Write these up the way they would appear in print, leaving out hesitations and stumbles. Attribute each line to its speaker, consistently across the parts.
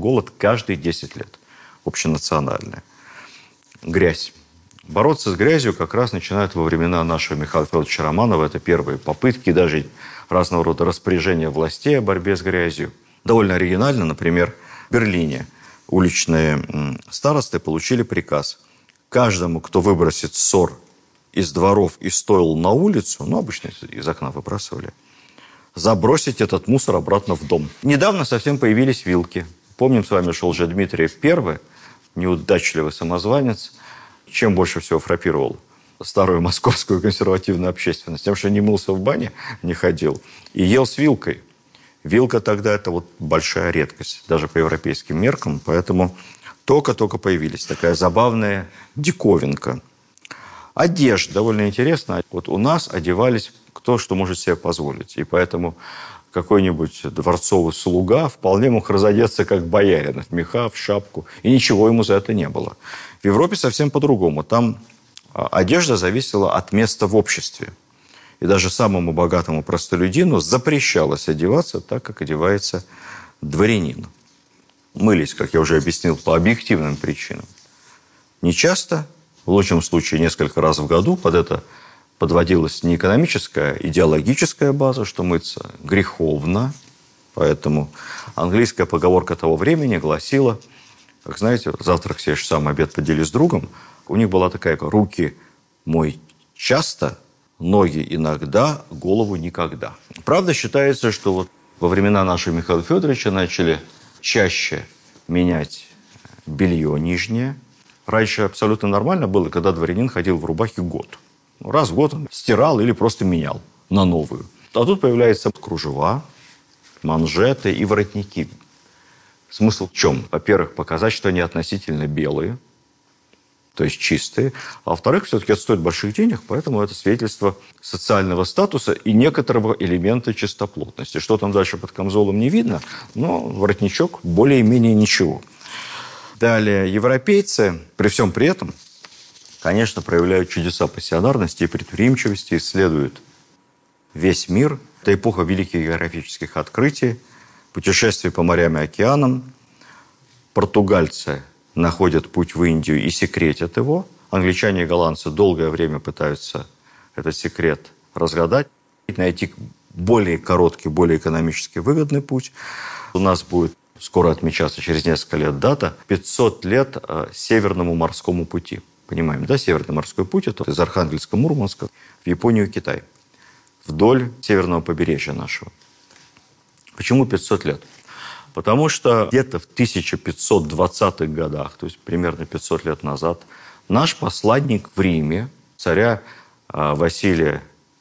Speaker 1: голод каждые 10 лет. Общенациональная. Грязь. Бороться с грязью как раз начинают во времена нашего Михаила Федоровича Романова. Это первые попытки, даже разного рода распоряжения властей о борьбе с грязью. Довольно оригинально, например, в Берлине уличные старосты получили приказ. Каждому, кто выбросит ссор из дворов и стоил на улицу, обычно из окна выбрасывали, забросить этот мусор обратно в дом. Недавно совсем появились вилки. Помним, с вами шел же Дмитриев I, неудачливый самозванец. Чем больше всего фраппировал старую московскую консервативную общественность? Тем, что не мылся в бане, не ходил, и ел с вилкой. Вилка тогда – это большая редкость, даже по европейским меркам, поэтому только-только появились. Такая забавная диковинка. Одежда довольно интересно. У нас одевались кто что может себе позволить. И поэтому какой-нибудь дворцовый слуга вполне мог разодеться как боярин, в меха, в шапку. И ничего ему за это не было. В Европе совсем по-другому. Там одежда зависела от места в обществе. И даже самому богатому простолюдину запрещалось одеваться так, как одевается дворянин. Мылись, как я уже объяснил, по объективным причинам. Не часто, в лучшем случае несколько раз в году, под это подводилась не экономическая, идеологическая база, что мыться греховно. Поэтому английская поговорка того времени гласила, как знаете, завтрак съешь сам, обед подели с другом. У них была такая: руки мой часто, ноги иногда, голову никогда. Правда, считается, что во времена нашего Михаила Федоровича начали чаще менять белье нижнее. Раньше абсолютно нормально было, когда дворянин ходил в рубахе год. Раз в год он стирал или просто менял на новую. А тут появляются кружева, манжеты и воротники. Смысл в чем? Во-первых, показать, что они относительно белые, то есть чистые. А во-вторых, все-таки это стоит больших денег, поэтому это свидетельство социального статуса и некоторого элемента чистоплотности. Что там дальше под камзолом не видно, но воротничок более-менее ничего. Далее, европейцы, при всем при этом, конечно, проявляют чудеса пассионарности и предприимчивости, исследуют весь мир. Это эпоха великих географических открытий, путешествий по морям и океанам. Португальцы находят путь в Индию и секретят его. Англичане и голландцы долгое время пытаются этот секрет разгадать, найти более короткий, более экономически выгодный путь. У нас будет скоро отмечаться, через несколько лет, дата 500 лет Северному морскому пути. Понимаем, да? Северный морской путь – это из Архангельска, Мурманска в Японию и Китай. Вдоль северного побережья нашего. Почему 500 лет? Потому что где-то в 1520-х годах, то есть примерно 500 лет назад, наш посланник в Риме, царя Василия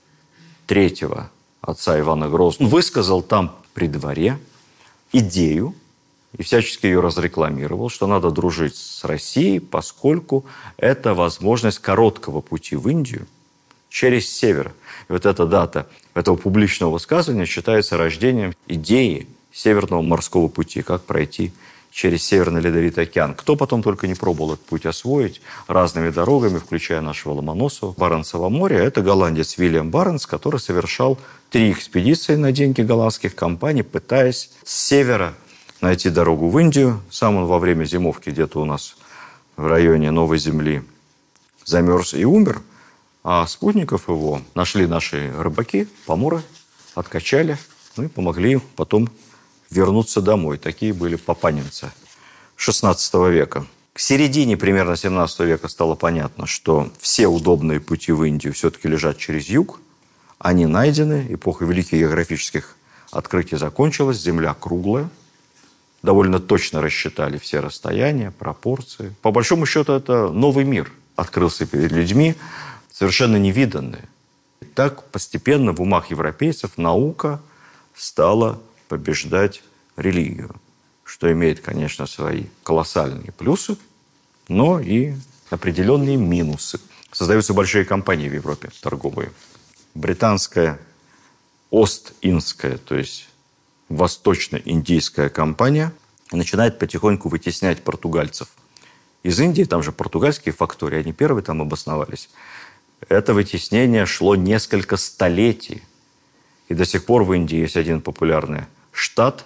Speaker 1: III, отца Ивана Грозного, высказал там при дворе идею и всячески ее разрекламировал, что надо дружить с Россией, поскольку это возможность короткого пути в Индию через север. И эта дата этого публичного высказывания считается рождением идеи Северного морского пути, как пройти через Северный Ледовитый океан. Кто потом только не пробовал этот путь освоить разными дорогами, включая нашего Ломоносова, Баренцево море. Это голландец Вильям Баренц, который совершал 3 экспедиции на деньги голландских компаний, пытаясь с севера найти дорогу в Индию. Сам он во время зимовки где-то у нас в районе Новой Земли замерз и умер. А спутников его нашли наши рыбаки, поморы, откачали, и помогли им потом вернуться домой. Такие были папанинцы XVI века. К середине примерно XVII века стало понятно, что все удобные пути в Индию все-таки лежат через юг. Они найдены, эпоха великих географических открытий закончилась, Земля круглая. Довольно точно рассчитали все расстояния, пропорции. По большому счету, это новый мир открылся перед людьми, совершенно невиданный. И так постепенно в умах европейцев наука стала побеждать религию, что имеет, конечно, свои колоссальные плюсы, но и определенные минусы. Создаются большие компании в Европе, торговые. Британская Ост-Индская, то есть восточно-индийская компания, начинает потихоньку вытеснять португальцев из Индии. Там же португальские фактории, они первые там обосновались. Это вытеснение шло несколько столетий. И до сих пор в Индии есть один популярный штат,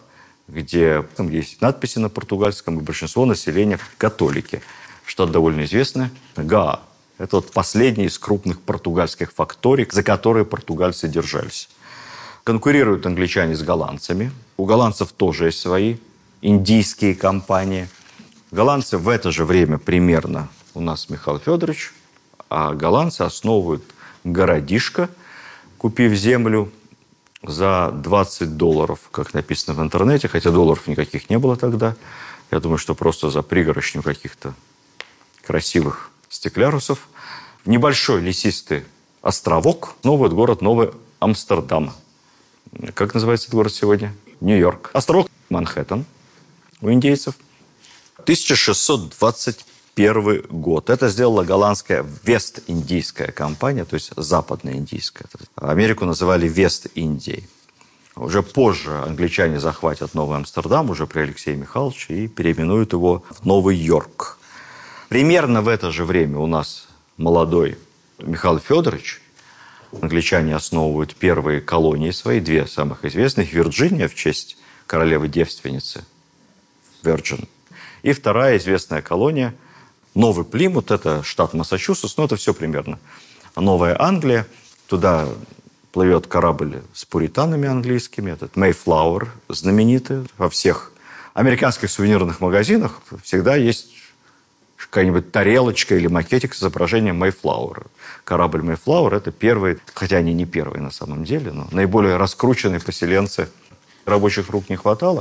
Speaker 1: где там есть надписи на португальском, и большинство населения католики. Штат довольно известный. Гаа. Это вот последний из крупных португальских факторий, за которые португальцы держались. Конкурируют англичане с голландцами. У голландцев тоже есть свои индийские компании. Голландцы в это же время примерно у нас Михаил Федорович, а голландцы основывают городишко, купив землю за $20, как написано в интернете, хотя долларов никаких не было тогда. Я думаю, что просто за пригоршню каких-то красивых стеклярусов. Небольшой лесистый островок, новый город Новый Амстердам. Как называется этот город сегодня? Нью-Йорк. Островок Манхэттен у индейцев. 1621 год. Это сделала голландская Вест-Индийская компания, то есть западно-индийская. Америку называли Вест-Индией. Уже позже англичане захватят Новый Амстердам, уже при Алексее Михайловиче, и переименуют его в Новый Йорк. Примерно в это же время у нас молодой Михаил Федорович. Англичане основывают первые колонии свои, две самых известных. Вирджиния в честь королевы-девственницы, Virgin. И вторая известная колония Новый Плимут, это штат Массачусетс, но это все примерно. Новая Англия, туда плывет корабль с пуританами английскими, этот Mayflower знаменитый. Во всех американских сувенирных магазинах всегда есть какая-нибудь тарелочка или макетик с изображением Mayflower. Корабль Mayflower – это первый, хотя они не первые на самом деле, но наиболее раскрученные поселенцы. Рабочих рук не хватало,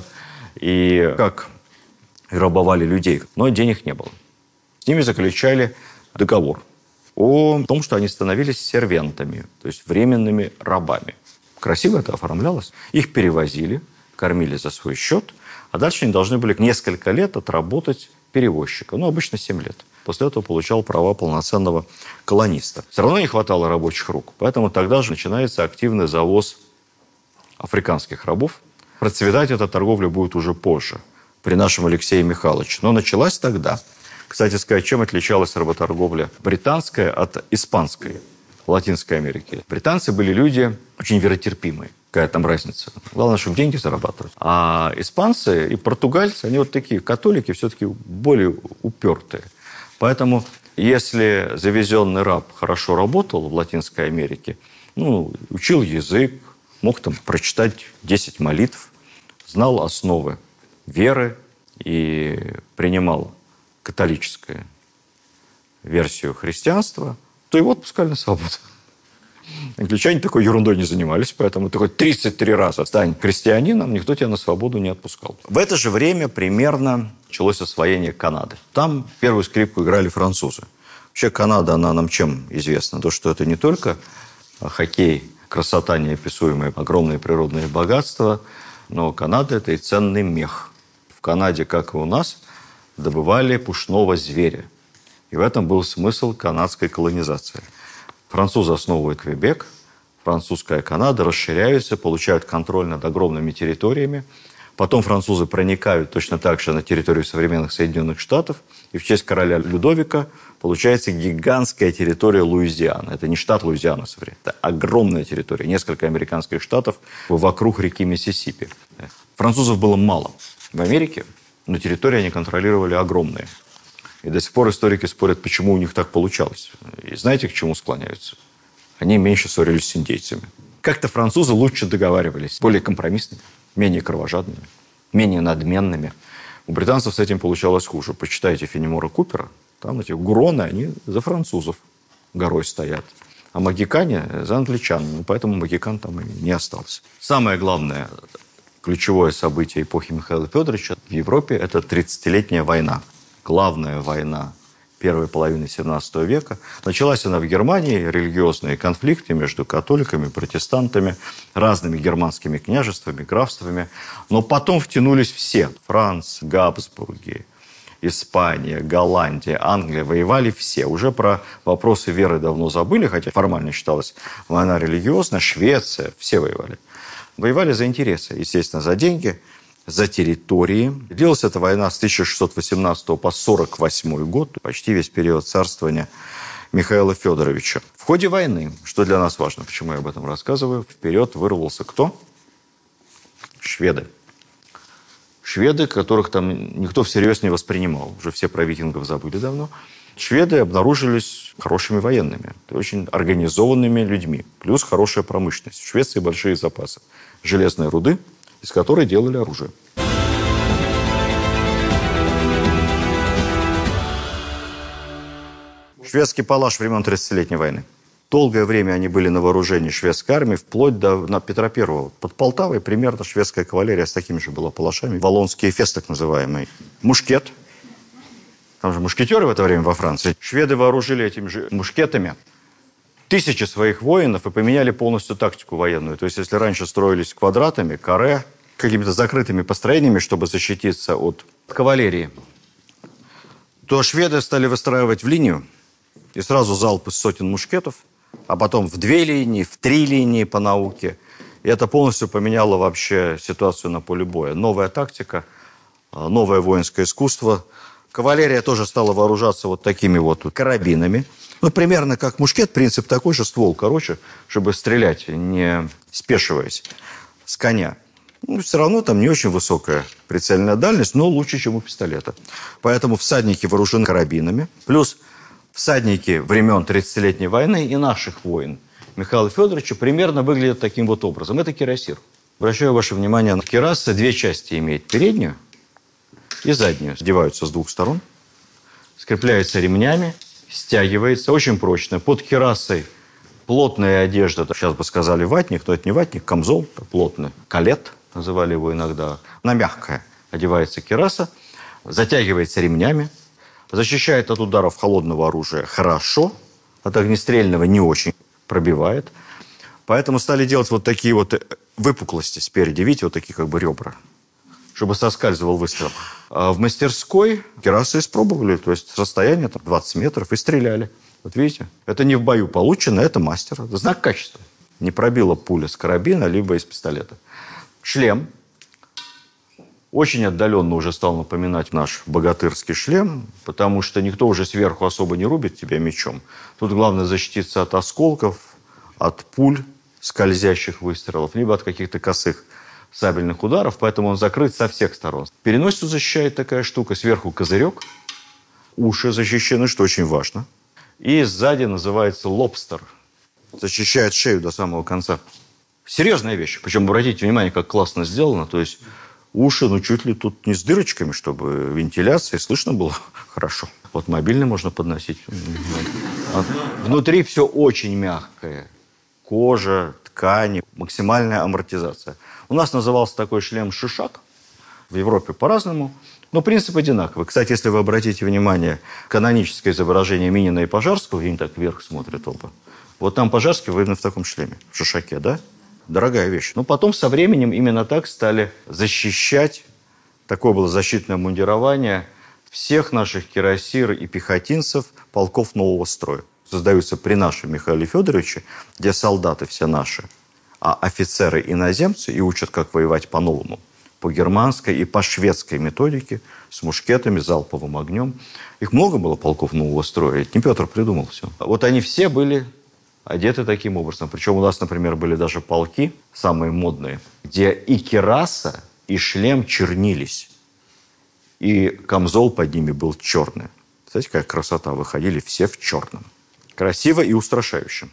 Speaker 1: и как грабовали людей, но денег не было. С ними заключали договор о том, что они становились сервентами, то есть временными рабами. Красиво это оформлялось. Их перевозили, кормили за свой счет, а дальше они должны были несколько лет отработать перевозчика. Ну, обычно 7 лет. После этого получал права полноценного колониста. Все равно не хватало рабочих рук. Поэтому тогда же начинается активный завоз африканских рабов. Процветать эта торговля будет уже позже, при нашем Алексее Михайловиче. Но началась тогда. Кстати сказать, чем отличалась работорговля британская от испанской в Латинской Америке? Британцы были люди очень веротерпимые. Какая там разница? Главное, чтобы деньги зарабатывать. А испанцы и португальцы, они вот такие католики, все-таки более упертые. Поэтому, если завезенный раб хорошо работал в Латинской Америке, учил язык, мог там прочитать 10 молитв, знал основы веры и принимал католическую версию христианства, то его отпускали на свободу. Англичане такой ерундой не занимались, поэтому ты хоть 33 раза стань христианином, никто тебя на свободу не отпускал. В это же время примерно началось освоение Канады. Там первую скрипку играли французы. Вообще Канада, она нам чем известна? То, что это не только хоккей, красота неописуемая, огромные природные богатства, но Канада – это и ценный мех. В Канаде, как и у нас, добывали пушного зверя. И в этом был смысл канадской колонизации. Французы основывают Квебек, французская Канада, расширяются, получают контроль над огромными территориями. Потом французы проникают точно так же на территорию современных Соединенных Штатов. И в честь короля Людовика получается гигантская территория Луизианы. Это не штат Луизиана, это огромная территория. Несколько американских штатов вокруг реки Миссисипи. Французов было мало в Америке, но территории они контролировали огромные. И до сих пор историки спорят, почему у них так получалось. И знаете, к чему склоняются? Они меньше ссорились с индейцами. Как-то французы лучше договаривались, более компромиссными, менее кровожадными, менее надменными. У британцев с этим получалось хуже. Почитайте Фенемора Купера, там эти гуроны, они за французов горой стоят. А магикане за англичан. Поэтому магикан там и не остался. Самое главное, ключевое событие эпохи Михаила Федоровича в Европе – это 30-летняя война. Главная война первой половины 17 века. Началась она в Германии, религиозные конфликты между католиками, протестантами, разными германскими княжествами, графствами. Но потом втянулись все. Франция, Габсбурги, Испания, Голландия, Англия. Воевали все. Уже про вопросы веры давно забыли, хотя формально считалась война религиозная. Швеция, все воевали. Воевали за интересы, естественно, за деньги, за территории. Длилась эта война с 1618 по 1948 год, почти весь период царствования Михаила Федоровича. В ходе войны, что для нас важно, почему я об этом рассказываю, вперед вырвался кто? Шведы. Шведы, которых там никто всерьез не воспринимал. Уже все про викингов забыли давно. Шведы обнаружились хорошими военными, очень организованными людьми. Плюс хорошая промышленность. В Швеции большие запасы железной руды, из которой делали оружие. Шведский палаш времен 30-летней войны. Долгое время они были на вооружении шведской армии, вплоть до Петра I. Под Полтавой примерно шведская кавалерия с такими же была палашами. Валлонский эфес, так называемый. Мушкет. Там же мушкетеры в это время во Франции. Шведы вооружили этими же мушкетами тысячи своих воинов и поменяли полностью тактику военную. То есть, если раньше строились квадратами, каре, какими-то закрытыми построениями, чтобы защититься от кавалерии, то шведы стали выстраивать в линию, и сразу залп из сотен мушкетов, а потом в 2 линии, в 3 линии по науке. И это полностью поменяло вообще ситуацию на поле боя. Новая тактика, новое воинское искусство. Кавалерия тоже стала вооружаться вот такими вот карабинами. Ну, примерно как мушкет, принцип такой же, ствол короче, чтобы стрелять, не спешиваясь с коня. Ну, все равно там не очень высокая прицельная дальность, но лучше, чем у пистолета. Поэтому всадники вооружены карабинами. Плюс всадники времен 30-летней войны и наших войн Михаила Федоровича примерно выглядят таким вот образом. Это кирасир. Обращаю ваше внимание, на кираса 2 части имеет. Переднюю и заднюю. Сдеваются с 2 сторон, скрепляется ремнями, стягивается очень прочно. Под кирасой плотная одежда, сейчас бы сказали ватник, но это не ватник, камзол плотный. Калет называли его иногда. Она мягкая. Одевается кираса, затягивается ремнями, защищает от ударов холодного оружия хорошо, от огнестрельного не очень пробивает. Поэтому стали делать вот такие вот выпуклости спереди, видите, вот такие как бы ребра, чтобы соскальзывал выстрел. А в мастерской кирасы испробовали, то есть с расстояния там, 20 метров и стреляли. Вот видите, это не в бою получено, это мастер. Это знак качества. Не пробила пуля с карабина, либо из пистолета. Шлем. Очень отдаленно уже стал напоминать наш богатырский шлем, потому что никто уже сверху особо не рубит тебя мечом. Тут главное защититься от осколков, от пуль, скользящих выстрелов, либо от каких-то косых сабельных ударов, поэтому он закрыт со всех сторон. Переносицу защищает такая штука, сверху козырек, уши защищены, что очень важно. И сзади называется лобстер, защищает шею до самого конца. Серьезная вещь, причем обратите внимание, как классно сделано, то есть уши, ну, чуть ли тут не с дырочками, чтобы вентиляция, слышно было хорошо. Вот мобильный можно подносить. Внутри все очень мягкое. Кожа, ткани, максимальная амортизация. У нас назывался такой шлем шишак. В Европе по-разному. Но принцип одинаковый. Кстати, если вы обратите внимание, каноническое изображение Минина и Пожарского, где они так вверх смотрят оба. Вот там Пожарский именно в таком шлеме, в шишаке, да? Дорогая вещь. Но потом со временем именно так стали защищать, такое было защитное мундирование всех наших кирасир и пехотинцев полков нового строя. Создаются при нашем Михаиле Федоровиче, где солдаты все наши, а офицеры иноземцы и учат, как воевать по-новому. По германской и по шведской методике, с мушкетами, залповым огнем. Их много было полков нового строя. Это не Петр придумал все. Вот они все были одеты таким образом. Причем у нас, например, были даже полки, самые модные, где и кираса, и шлем чернились. И камзол под ними был черный. Знаете, какая красота. Выходили все в черном. Красиво и устрашающе.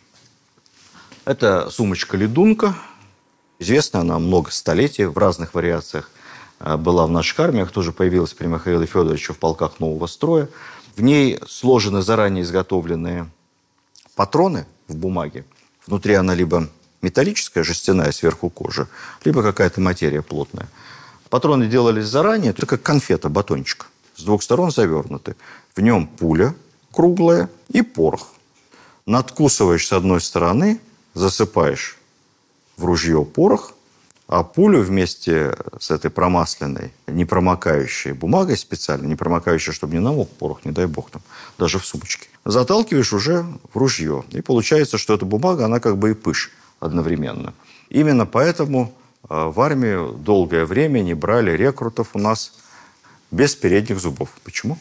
Speaker 1: Это сумочка-ледунка. Известна она много столетий, в разных вариациях была в наших армиях, тоже появилась при Михаиле Федоровиче в полках нового строя. В ней сложены заранее изготовленные патроны в бумаге. Внутри она либо металлическая, жестяная, сверху кожа, либо какая-то материя плотная. Патроны делались заранее, это как конфета, батончик. С 2 сторон завернуты. В нем пуля круглая и порох. Надкусываешь с одной стороны, засыпаешь в ружье порох, а пулю вместе с этой промасленной, непромокающей бумагой специально, не промокающей, чтобы не намок порох, не дай бог там, даже в сумочке, заталкиваешь уже в ружье. И получается, что эта бумага, она как бы и пыш одновременно. Именно поэтому в армию долгое время не брали рекрутов у нас без передних зубов. Почему?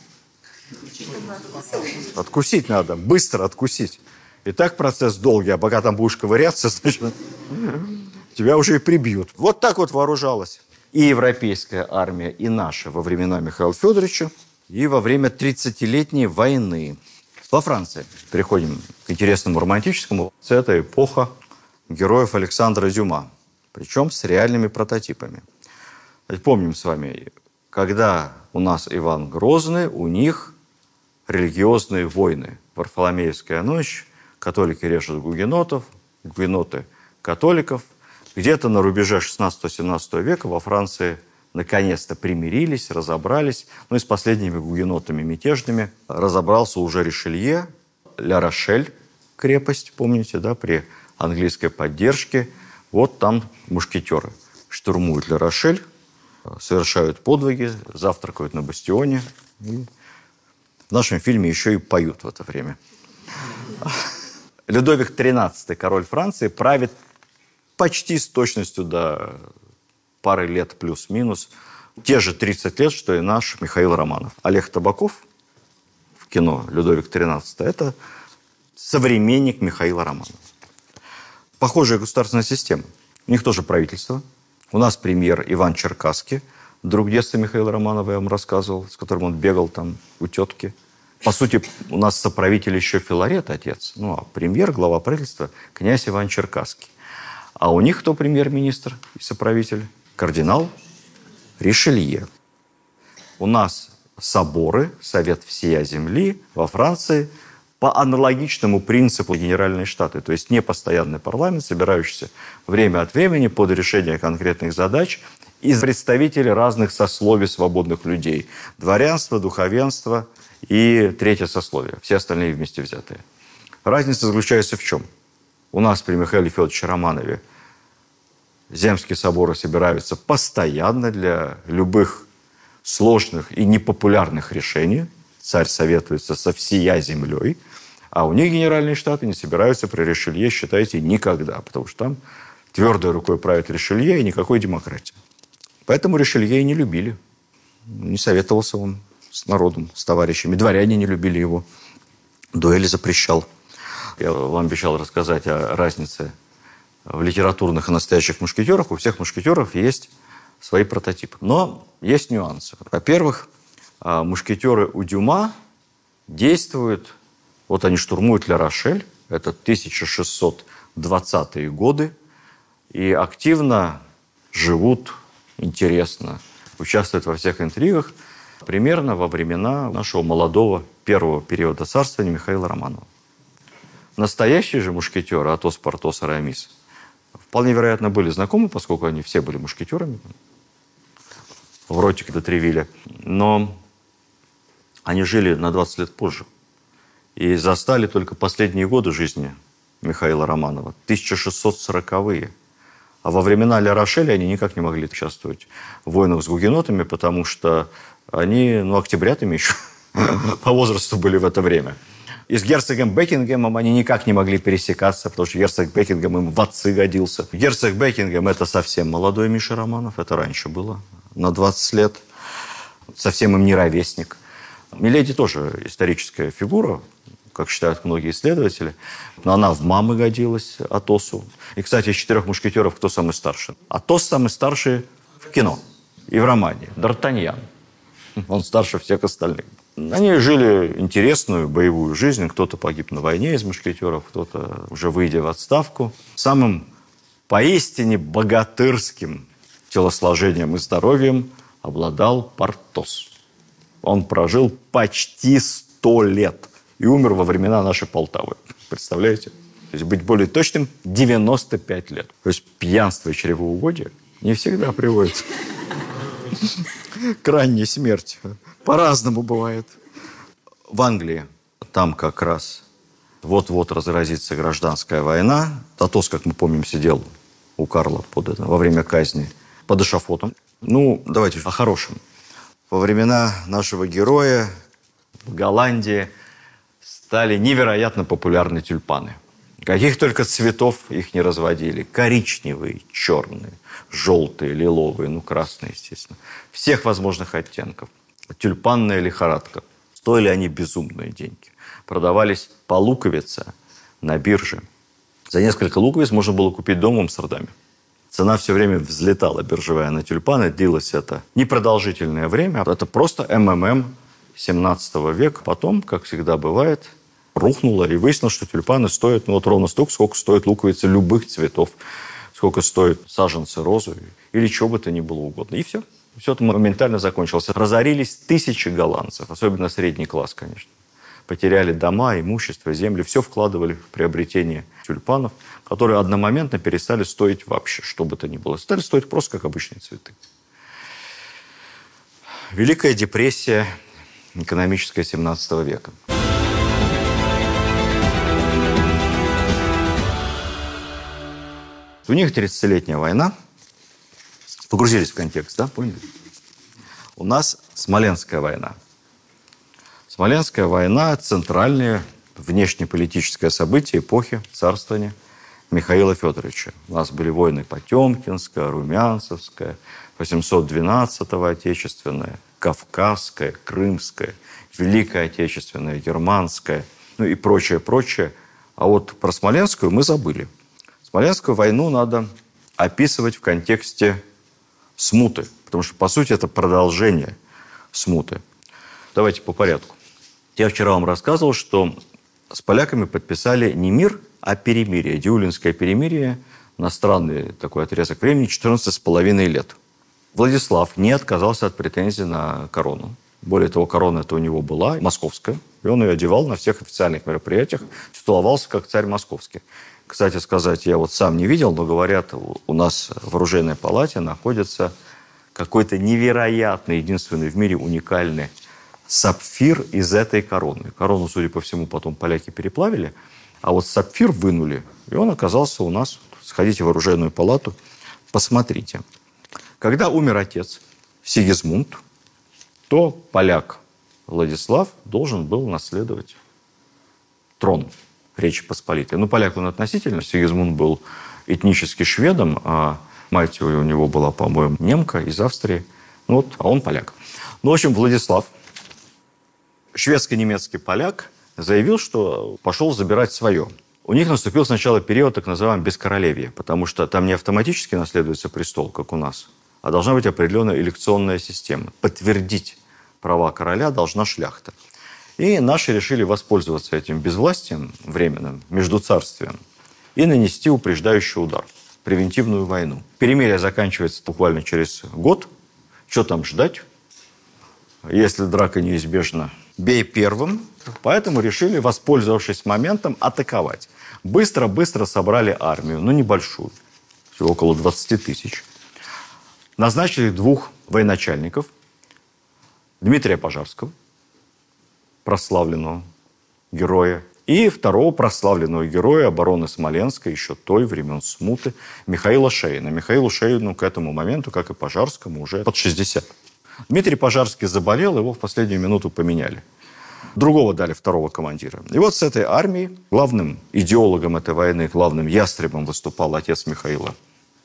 Speaker 1: Откусить надо, быстро откусить. И так процесс долгий, а пока там будешь ковыряться, значит, тебя уже и прибьют. Вот так вот вооружалась и европейская армия, и наша во времена Михаила Федоровича, и во время 30-летней войны. Во Франции переходим к интересному романтическому. Это эпоха героев Александра Дюма, причем с реальными прототипами. Помним с вами, когда у нас Иван Грозный, у них религиозные войны. Варфоломеевская ночь, католики режут гугенотов, гугеноты католиков. Где-то на рубеже 16-17 века во Франции наконец-то примирились, разобрались. Ну и с последними гугенотами мятежными разобрался уже Ришелье, Ля-Рошель, крепость, помните, да, при английской поддержке. Вот там мушкетеры штурмуют Ля-Рошель, совершают подвиги, завтракают на бастионе. И в нашем фильме еще и поют в это время. Людовик XIII, король Франции, правит почти с точностью до пары лет плюс-минус. Те же 30 лет, что и наш Михаил Романов. Олег Табаков в кино «Людовик XIII» – это современник Михаила Романова. Похожая государственная система. У них тоже правительство. У нас премьер Иван Черкасский, друг детства Михаила Романова, я вам рассказывал, с которым он бегал там у тетки. По сути, у нас соправитель еще Филарет, отец. Ну, а премьер, глава правительства, князь Иван Черкасский. А у них кто премьер-министр и соправитель? Кардинал Ришелье. У нас соборы, Совет всея земли во Франции по аналогичному принципу Генеральные Штаты. То есть не постоянный парламент, собирающийся время от времени под решение конкретных задач из представителей разных сословий свободных людей. Дворянство, духовенство и третье сословие. Все остальные вместе взятые. Разница заключается в чем? У нас при Михаиле Федоровиче Романове земские соборы собираются постоянно для любых сложных и непопулярных решений. Царь советуется со всея землей. А у них Генеральные Штаты не собираются при Ришелье, считайте, никогда. Потому что там твердой рукой правит Ришелье и никакой демократии. Поэтому Ришелье и не любили. Не советовался он с народом, с товарищами. Дворяне не любили его. Дуэли запрещал. Я вам обещал рассказать о разнице в литературных и настоящих мушкетерах. У всех мушкетеров есть свои прототипы. Но есть нюансы. Во-первых, мушкетеры у Дюма действуют... Вот они штурмуют Ля-Рошель. Это 1620-е годы. И активно живут, интересно, участвуют во всех интригах. Примерно во времена нашего молодого первого периода царствования Михаила Романова. Настоящие же мушкетеры, Атос, Портос, Арамис, вполне вероятно, были знакомы, поскольку они все были мушкетерами, в Ротик до Тревиля. Но они жили на 20 лет позже. И застали только последние годы жизни Михаила Романова, 1640-е. А во времена Ля-Рошеля они никак не могли участвовать в войнах с гугенотами, потому что они, октябрятами еще по возрасту были в это время. И с герцогом Бекингемом они никак не могли пересекаться, потому что герцог Бекингем им в отцы годился. Герцог Бекингем – это совсем молодой Миша Романов, это раньше было, на 20 лет. Совсем им не ровесник. Миледи тоже историческая фигура, как считают многие исследователи. Но она в мамы годилась Атосу. И, кстати, из 4 мушкетеров кто самый старший? Атос самый старший в кино и в романе. Д'Артаньян. Он старше всех остальных. Они жили интересную боевую жизнь. Кто-то погиб на войне из мушкетеров, кто-то уже выйдя в отставку. Самым поистине богатырским телосложением и здоровьем обладал Портос. Он прожил почти 100 лет и умер во времена нашей Полтавы. Представляете? То есть, быть более точным, 95 лет. То есть пьянство и чревоугодие не всегда приводит к ранней смерти. По-разному бывает. В Англии там как раз вот-вот разразится гражданская война. Атос, как мы помним, сидел у Карла во время казни под эшафотом. Давайте о хорошем. Во времена нашего героя в Голландии стали невероятно популярны тюльпаны. Каких только цветов их не разводили. Коричневые, черные, желтые, лиловые, красные, естественно. Всех возможных оттенков. Тюльпанная лихорадка. Стоили они безумные деньги. Продавались по луковице на бирже. За несколько луковиц можно было купить дом в Амстердаме. Цена все время взлетала, биржевая, на тюльпаны. Длилось это непродолжительное время. Это просто МММ 17 века. Потом, как всегда бывает, рухнуло. И выяснилось, что тюльпаны стоят ровно столько, сколько стоят луковицы любых цветов. Сколько стоят саженцы розы или чего бы то ни было угодно. И все. Все это моментально закончилось. Разорились тысячи голландцев, особенно средний класс, конечно. Потеряли дома, имущество, земли. Все вкладывали в приобретение тюльпанов, которые одномоментно перестали стоить вообще, что бы то ни было. Стали стоить просто как обычные цветы. Великая депрессия экономическая 17 века. У них 30-летняя война. Погрузились в контекст, да, поняли? У нас Смоленская война. Смоленская война – центральное внешнеполитическое событие эпохи царствования Михаила Федоровича. У нас были войны Потемкинская, Румянцевская, 812-го Отечественная, Кавказская, Крымская, Великая Отечественная, Германская, ну и прочее, прочее. А вот про Смоленскую мы забыли. Смоленскую войну надо описывать в контексте смуты, потому что, по сути, это продолжение смуты. Давайте по порядку. Я вчера вам рассказывал, что с поляками подписали не мир, а перемирие. Диулинское перемирие на странный такой отрезок времени 14,5 лет. Владислав не отказался от претензий на корону. Более того, корона-то у него была московская, и он ее одевал на всех официальных мероприятиях, титуловался как царь московский. Кстати сказать, я вот сам не видел, но говорят, у нас в оружейной палате находится какой-то невероятный, единственный в мире уникальный сапфир из этой короны. Корону, судя по всему, потом поляки переплавили, а вот сапфир вынули, и он оказался у нас. Сходите в оружейную палату, посмотрите. Когда умер отец Сигизмунд, то поляк Владислав должен был наследовать трон Речи Посполитой. Ну, поляк он относительно. Сигизмунд был этнически шведом, а мать у него была, по-моему, немка из Австрии. Ну, вот, а он поляк. Ну, в общем, Владислав, шведско-немецкий поляк, заявил, что пошел забирать свое. У них наступил сначала период так называемого бескоролевья, потому что там не автоматически наследуется престол, как у нас, а должна быть определенная элекционная система. Подтвердить права короля должна шляхта. И наши решили воспользоваться этим безвластием временным, междуцарствием, и нанести упреждающий удар, превентивную войну. Перемирие заканчивается буквально через год. Что там ждать? Если драка неизбежна, бей первым. Поэтому решили, воспользовавшись моментом, атаковать. Быстро-быстро собрали армию, но небольшую, всего около 20 тысяч. Назначили 2 военачальников. Дмитрия Пожарского, прославленного героя, и 2-го прославленного героя обороны Смоленска, еще той, времен смуты, Михаила Шейна. Михаилу Шейну к этому моменту, как и Пожарскому, уже под 60. Дмитрий Пожарский заболел, его в последнюю минуту поменяли. Другого дали 2-го командира. И вот с этой армией главным идеологом этой войны, главным ястребом выступал отец Михаила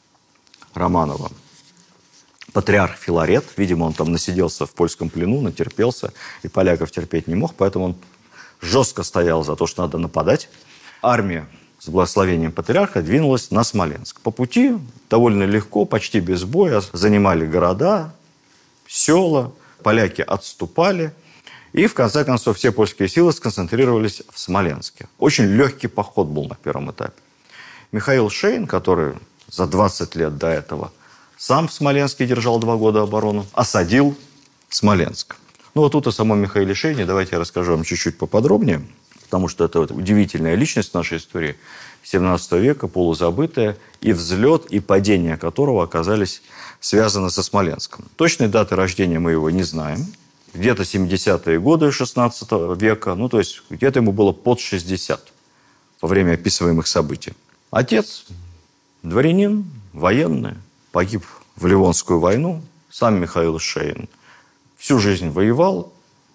Speaker 1: Романова, патриарх Филарет. Видимо, он там насиделся в польском плену, натерпелся, и поляков терпеть не мог, поэтому он жестко стоял за то, что надо нападать. Армия с благословением патриарха двинулась на Смоленск. По пути довольно легко, почти без боя, занимали города, села, поляки отступали, и в конце концов все польские силы сконцентрировались в Смоленске. Очень легкий поход был на первом этапе. Михаил Шейн, который за 20 лет до этого сам в Смоленске держал 2 года оборону, осадил Смоленск. Ну вот тут о самом Михаиле Шейне давайте я расскажу вам чуть-чуть поподробнее, потому что это вот удивительная личность в нашей истории 17 века, полузабытая, и взлет, и падение которого оказались связаны со Смоленском. Точной даты рождения мы его не знаем. Где-то 70-е годы 16 века, ну то есть где-то ему было под 60 во время описываемых событий. Отец, дворянин, военный, погиб в Ливонскую войну. Сам Михаил Шейн всю жизнь воевал,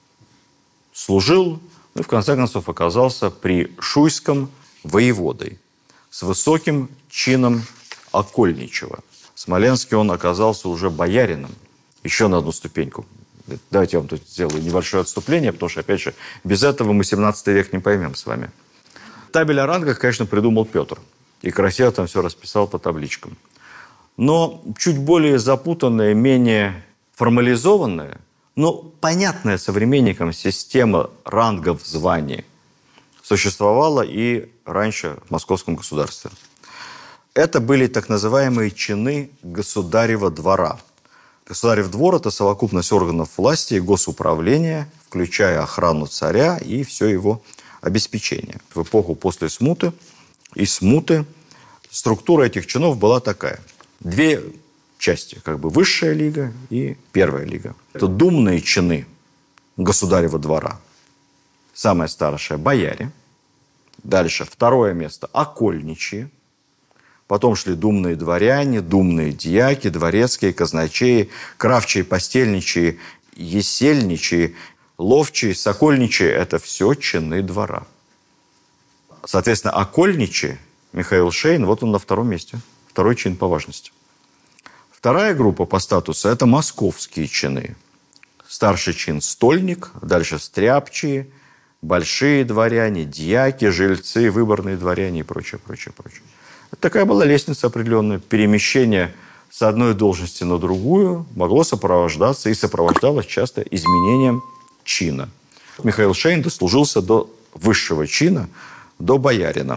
Speaker 1: служил, ну и в конце концов оказался при Шуйском воеводой с высоким чином окольничего. В Смоленске он оказался уже боярином. Еще на одну ступеньку. Давайте я вам тут сделаю небольшое отступление, потому что, опять же, без этого мы 17 век не поймем с вами. Табель о рангах, конечно, придумал Петр. И красиво там все расписал по табличкам. но чуть более запутанная, менее формализованная, но понятная современникам система рангов званий существовала и раньше в московском государстве. Это были так называемые чины государева двора. Государев двор – это совокупность органов власти и госуправления, включая охрану царя и все его обеспечение. В эпоху после смуты и смуты структура этих чинов была такая. Две части, как бы высшая лига и первая лига. Это думные чины государева двора. Самая старшая – бояре. Дальше второе место – окольничьи. Потом шли думные дворяне, думные дьяки, дворецкие, казначеи, кравчие, постельничьи, есельничьи, ловчие, сокольничьи – это все чины двора. Соответственно, окольничьи, Михаил Шейн, вот он на втором месте. Второй чин по важности. Вторая группа по статусу – это московские чины. Старший чин – стольник, дальше стряпчие, большие дворяне, дьяки, жильцы, выборные дворяне и прочее, прочее, прочее. Такая была лестница определенная. Перемещение с одной должности на другую могло сопровождаться и сопровождалось часто изменением чина. Михаил Шейн дослужился до высшего чина, до боярина.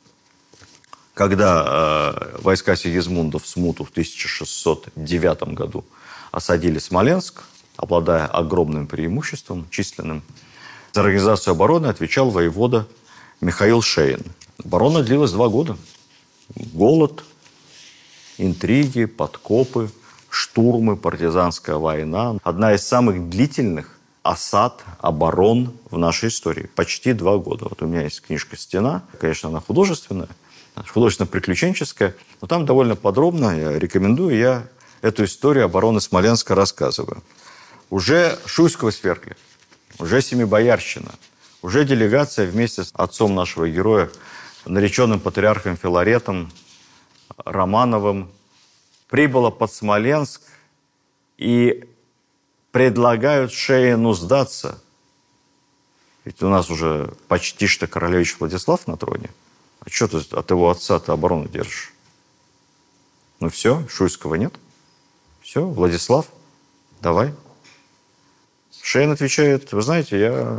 Speaker 1: Когда войска Сигизмунда в смуту в 1609 году осадили Смоленск, обладая огромным преимуществом численным, за организацию обороны отвечал воевода Михаил Шейн. Оборона длилась 2 года. Голод, интриги, подкопы, штурмы, партизанская война. Одна из самых длительных осад, оборон в нашей истории. Почти 2 года. Вот у меня есть книжка «Стена». Конечно, она художественная, художественно-приключенческая. Но там довольно подробно, я рекомендую, я эту историю обороны Смоленска рассказываю. Уже Шуйского свергли, уже Семибоярщина, уже делегация вместе с отцом нашего героя, нареченным патриархом Филаретом Романовым, прибыла под Смоленск и предлагают Шейну сдаться. Ведь у нас уже почти что королевич Владислав на троне. А что ты от его отца-то оборону держишь? Ну все, Шуйского нет. Все, Владислав, давай. Шейн отвечает: вы знаете, я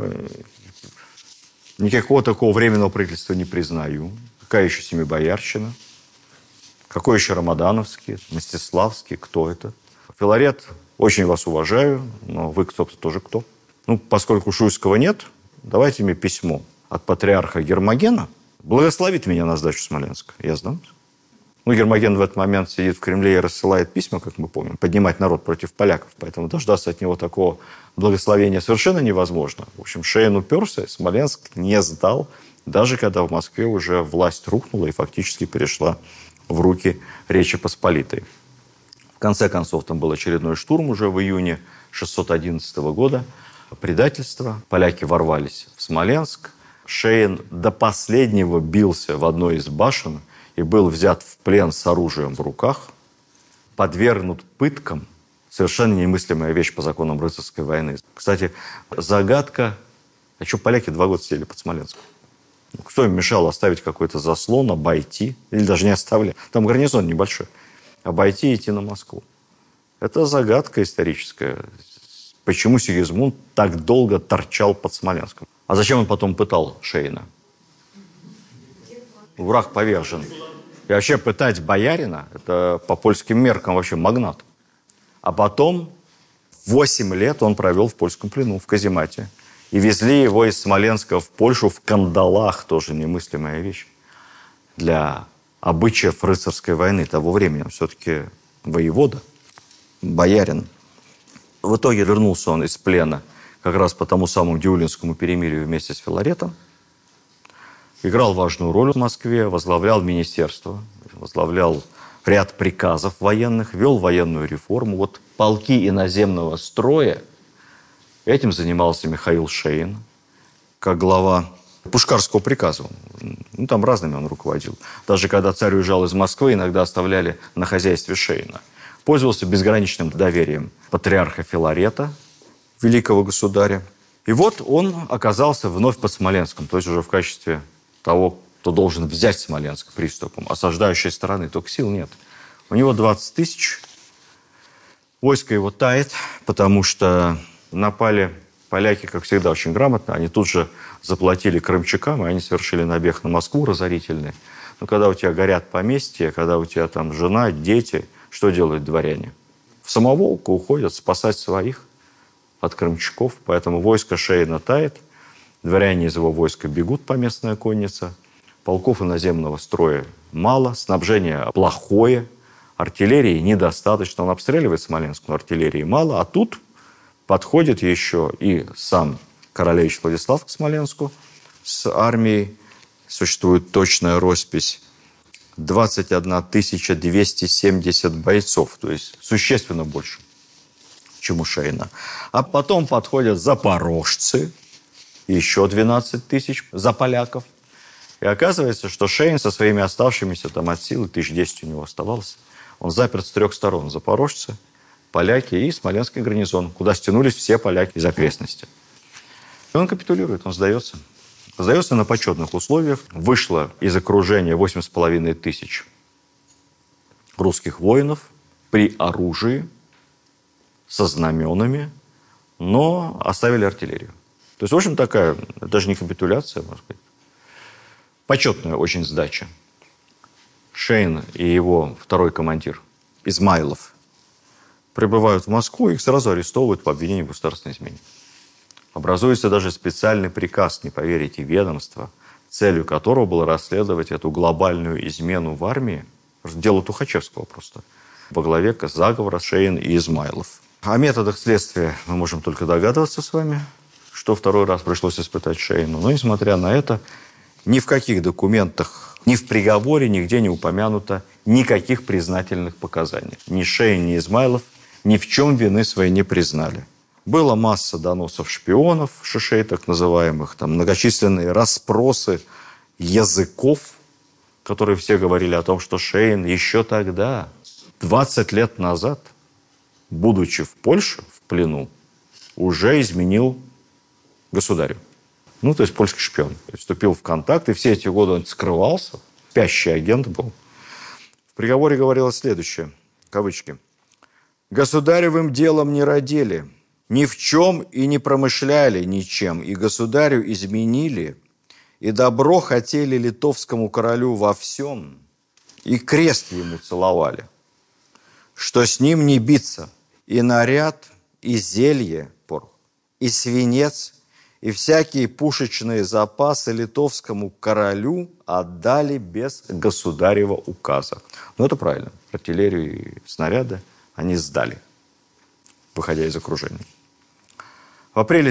Speaker 1: никакого такого временного правительства не признаю. Какая еще Семибоярщина? Какой еще Рамадановский, Мстиславский? Кто это? Филарет, очень вас уважаю, но вы кто-то тоже кто. Ну, поскольку Шуйского нет, давайте мне письмо от патриарха Гермогена. Благословит меня на сдачу Смоленска. Я сдам. Ну, Гермоген в этот момент сидит в Кремле и рассылает письма, как мы помним, поднимать народ против поляков. Поэтому дождаться от него такого благословения совершенно невозможно. В общем, Шейн уперся, Смоленск не сдал, даже когда в Москве уже власть рухнула и фактически перешла в руки Речи Посполитой. В конце концов, там был очередной штурм уже в июне 611 года. Предательство. Поляки ворвались в Смоленск. Шейн до последнего бился в одной из башен и был взят в плен с оружием в руках, подвергнут пыткам. Совершенно немыслимая вещь по законам рыцарской войны. Кстати, загадка, а что поляки 2 года сидели под Смоленском? Кто им мешал оставить какой-то заслон, обойти? Или даже не оставили? Там гарнизон небольшой. Обойти и идти на Москву. Это загадка историческая. Почему Сигизмунд так долго торчал под Смоленском? А зачем он потом пытал Шейна? Враг повержен. И вообще пытать боярина, это по польским меркам вообще магнат. А потом 8 лет он провел в польском плену, в каземате. И везли его из Смоленска в Польшу в кандалах, тоже немыслимая вещь. Для обычаев рыцарской войны того времени. Он все-таки воевода, боярин. В итоге вернулся он из плена как раз по тому самому Дюлинскому перемирию вместе с Филаретом. Играл важную роль в Москве, возглавлял министерство, возглавлял ряд приказов военных, вел военную реформу. Вот полки иноземного строя, этим занимался Михаил Шейн, как глава Пушкарского приказа. Ну, там разными он руководил. Даже когда царь уезжал из Москвы, иногда оставляли на хозяйстве Шейна. Пользовался безграничным доверием патриарха Филарета, великого государя. И вот он оказался вновь под Смоленском, то есть уже в качестве того, кто должен взять Смоленск приступом. Осаждающей стороны только сил нет. У него 20 тысяч. Войско его тает, потому что напали поляки, как всегда, очень грамотно. Они тут же заплатили крымчакам, и они совершили набег на Москву разорительный. Но когда у тебя горят поместья, когда у тебя там жена, дети, что делают дворяне? В самоволку уходят спасать своих от крымчаков. Поэтому войско Шейна тает. Дворяне из его войска бегут, поместная конница. Полков иноземного строя мало, снабжение плохое, артиллерии недостаточно. Он обстреливает Смоленск, но артиллерии мало. А тут подходит еще и сам королевич Владислав к Смоленску с армией. Существует точная роспись. 21 270 бойцов, то есть существенно больше, чем у Шейна. А потом подходят запорожцы, еще 12 тысяч за поляков. И оказывается, что Шейн со своими оставшимися там от силы, 1010 у него оставалось, он заперт с 3 сторон. Запорожцы, поляки и Смоленский гарнизон, куда стянулись все поляки из окрестностей. И он капитулирует, он сдается. Сдается на почетных условиях. Вышло из окружения 8,5 тысяч русских воинов при оружии, со знаменами, но оставили артиллерию. То есть, в общем, такая, даже не капитуляция, можно сказать, почетная очень сдача. Шейн и его второй командир, Измайлов, прибывают в Москву, их сразу арестовывают по обвинению в государственной измене. Образуется даже специальный приказ, не поверите, ведомства, целью которого было расследовать эту глобальную измену в армии, дело Тухачевского просто, во главе заговора Шейн и Измайлов. О методах следствия мы можем только догадываться с вами, что второй раз пришлось испытать Шейну. Но, несмотря на это, ни в каких документах, ни в приговоре нигде не упомянуто никаких признательных показаний. Ни Шейн, ни Измайлов ни в чем вины своей не признали. Была масса доносов шпионов, шишей так называемых, там многочисленные расспросы языков, которые все говорили о том, что Шейн еще тогда, 20 лет назад, будучи в Польше, в плену, уже изменил государю. Ну, то есть польский шпион. Вступил в контакт, и все эти годы он скрывался, спящий агент был. В приговоре говорилось следующее, кавычки. «Государевым делом не родили, ни в чем и не промышляли ничем, и государю изменили, и добро хотели литовскому королю во всем, и крест ему целовали, что с ним не биться, и наряд, и зелье, порох, и свинец, и всякие пушечные запасы литовскому королю отдали без государева указа». Ну, это правильно. Артиллерию и снаряды они сдали, выходя из окружения. В апреле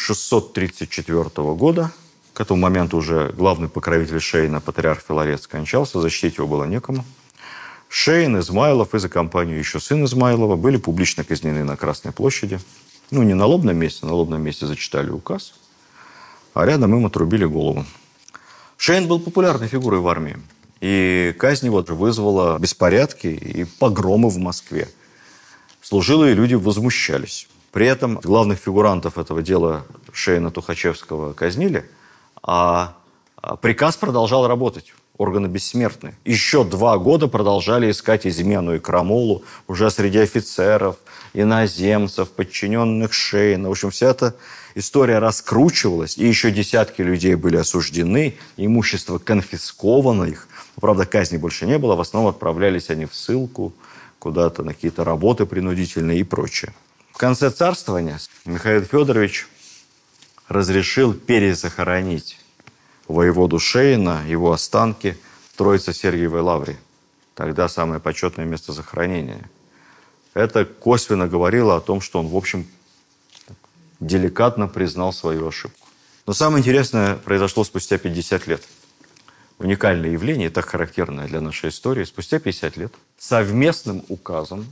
Speaker 1: 1634 года, к этому моменту уже главный покровитель Шейна, патриарх Филарет, скончался, защитить его было некому. Шейн, Измайлов и за компанию еще сын Измайлова были публично казнены на Красной площади. Ну, не на лобном месте зачитали указ, а рядом им отрубили голову. Шейн был популярной фигурой в армии, и казнь его вызвала беспорядки и погромы в Москве. Служилые люди возмущались. При этом главных фигурантов этого дела Шейна Тухачевского казнили, а приказ продолжал работать. Органы бессмертные. Еще 2 года продолжали искать измену и крамолу уже среди офицеров, иноземцев, подчиненных Шейна. В общем, вся эта история раскручивалась, и еще десятки людей были осуждены, имущество конфисковано их. Правда, казни больше не было, в основном отправлялись они в ссылку, куда-то на какие-то работы принудительные и прочее. В конце царствования Михаил Федорович разрешил перезахоронить воеводу Шейна, его останки в Троице-Сергиевой лавре. Тогда самое почетное место захоронения. Это косвенно говорило о том, что он, в общем, деликатно признал свою ошибку. Но самое интересное произошло спустя 50 лет. Уникальное явление, так характерное для нашей истории. Спустя 50 лет совместным указом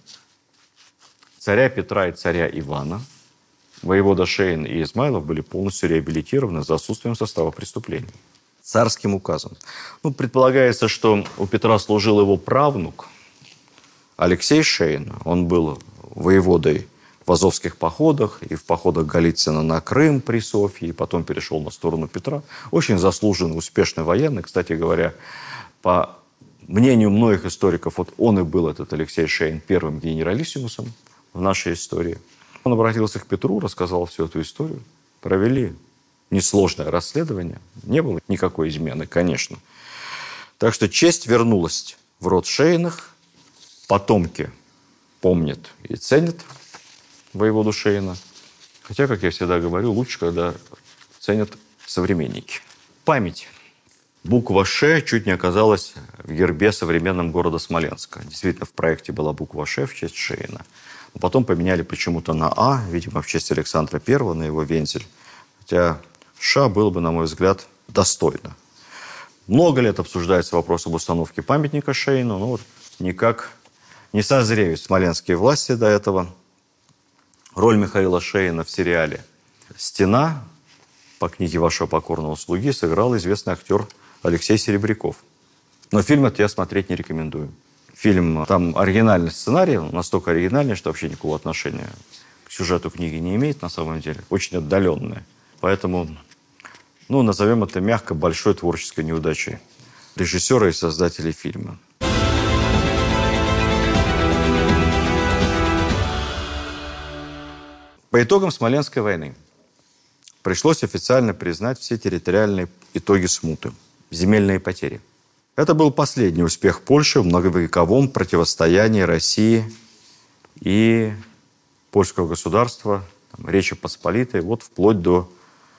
Speaker 1: царя Петра и царя Ивана воевода Шейн и Измайлов были полностью реабилитированы за отсутствием состава преступлений. Царским указом. Ну, предполагается, что у Петра служил его правнук Алексей Шейн. Он был воеводой в азовских походах и в походах Голицына на Крым при Софье, и потом перешел на сторону Петра. Очень заслуженный, успешный военный. Кстати говоря, по мнению многих историков, вот он и был, этот Алексей Шейн, первым генералиссимусом в нашей истории. Он обратился к Петру, рассказал всю эту историю. Провели несложное расследование. Не было никакой измены, конечно. Так что честь вернулась в род Шейных. Потомки помнят и ценят воеводу Шейна. Хотя, как я всегда говорю, лучше, когда ценят современники. Память. Буква «Ш» чуть не оказалась в гербе современного города Смоленска. Действительно, в проекте была буква «Ш» в честь Шейна. Но потом поменяли почему-то на «А», видимо, в честь Александра I, на его вензель. Хотя «Ш» было бы, на мой взгляд, достойно. Много лет обсуждается вопрос об установке памятника Шейну, но вот никак не созреют смоленские власти до этого. Роль Михаила Шейна в сериале «Стена» по книге вашего покорного слуги сыграл известный актер Алексей Серебряков. Но фильм этот я смотреть не рекомендую. Фильм, там оригинальный сценарий, настолько оригинальный, что вообще никакого отношения к сюжету книги не имеет на самом деле. Очень отдаленный. Поэтому, назовем это мягко, большой творческой неудачей режиссера и создателей фильма. По итогам Смоленской войны пришлось официально признать все территориальные итоги смуты, земельные потери. Это был последний успех Польши в многовековом противостоянии России и польского государства, Речи Посполитой, вот вплоть до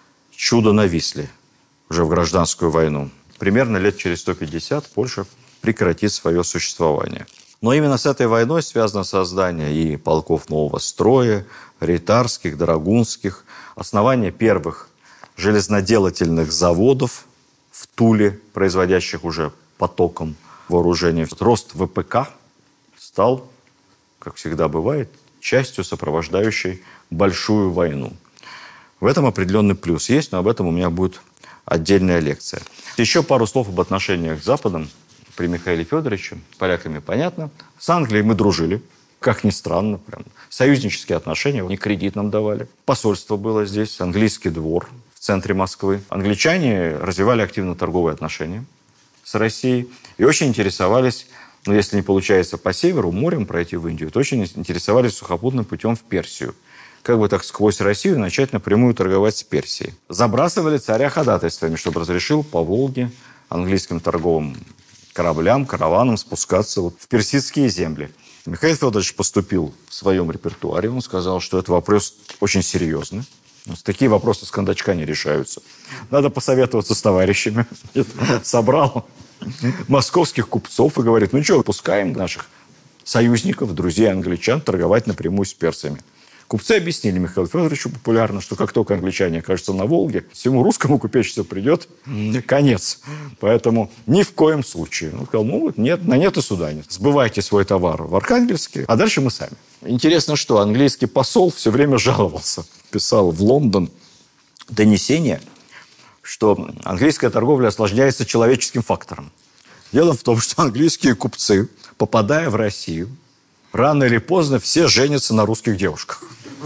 Speaker 1: чуда на Висле, уже в гражданскую войну. Примерно лет через 150 Польша прекратит свое существование. Но именно с этой войной связано создание и полков нового строя, рейтарских, драгунских, основание первых железноделательных заводов в Туле, производящих уже потоком вооружения. Рост ВПК стал, как всегда бывает, частью сопровождающей большую войну. В этом определенный плюс есть, но об этом у меня будет отдельная лекция. Еще пару слов об отношениях с Западом при Михаиле Федоровиче. С поляками понятно. С Англией мы дружили. Как ни странно, прям союзнические отношения. Они кредит нам давали. Посольство было здесь, английский двор в центре Москвы. Англичане развивали активно торговые отношения с Россией и очень интересовались, если не получается по северу, морем пройти в Индию, то очень интересовались сухопутным путем в Персию. Как бы так сквозь Россию начать напрямую торговать с Персией. Забрасывали царя ходатайствами, чтобы разрешил по Волге английским торговым кораблям, караванам спускаться в персидские земли. Михаил Федорович поступил в своем репертуаре. Он сказал, что это вопрос очень серьезный. Такие вопросы с кондачка не решаются. Надо посоветоваться с товарищами. Собрал московских купцов и говорит, пускаем наших союзников, друзей англичан торговать напрямую с персами. Купцы объяснили Михаилу Федоровичу популярно, что как только англичане окажутся на Волге, всему русскому купечеству придет конец. Поэтому ни в коем случае. Он сказал, нет, на нет и суда нет. Сбывайте свой товар в Архангельске, а дальше мы сами. Интересно, что английский посол все время жаловался. Писал в Лондон донесение, что английская торговля осложняется человеческим фактором. Дело в том, что английские купцы, попадая в Россию, рано или поздно все женятся на русских девушках.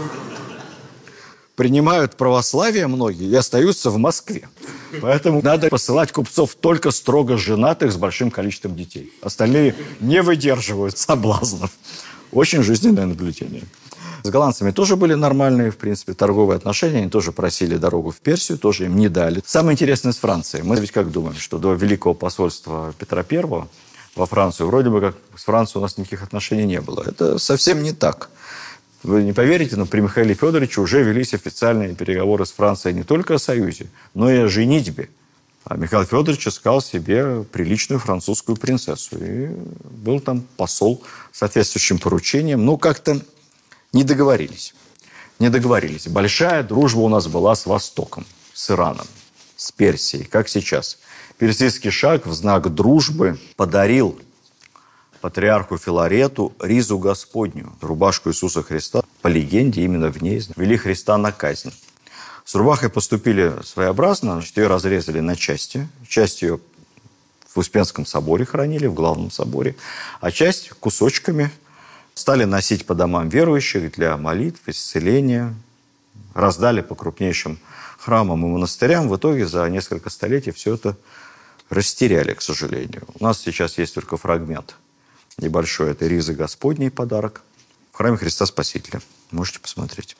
Speaker 1: Принимают православие многие и остаются в Москве. Поэтому надо посылать купцов только строго женатых с большим количеством детей. Остальные не выдерживают соблазнов. Очень жизненное наблюдение. С голландцами тоже были нормальные, в принципе, торговые отношения. Они тоже просили дорогу в Персию, тоже им не дали. Самое интересное с Францией. Мы ведь как думаем, что до Великого посольства Петра I во Францию, вроде бы как с Францией у нас никаких отношений не было. Это совсем не так. Вы не поверите, но при Михаиле Федоровиче уже велись официальные переговоры с Францией не только о союзе, но и о женитьбе. А Михаил Федорович искал себе приличную французскую принцессу. И был там посол с соответствующим поручением. Как-то не договорились. Большая дружба у нас была с Востоком, с Ираном, с Персией, как сейчас. Персидский шах в знак дружбы подарил патриарху Филарету ризу Господню, рубашку Иисуса Христа. По легенде, именно в ней вели Христа на казнь. С рубахой поступили своеобразно, ее разрезали на части. Часть ее в Успенском соборе хранили, в главном соборе, а часть кусочками стали носить по домам верующих для молитв, исцеления. Раздали по крупнейшим храмам и монастырям. В итоге за несколько столетий все это растеряли, к сожалению. У нас сейчас есть только фрагмент небольшой. Это ризы Господней подарок в храме Христа Спасителя. Можете посмотреть.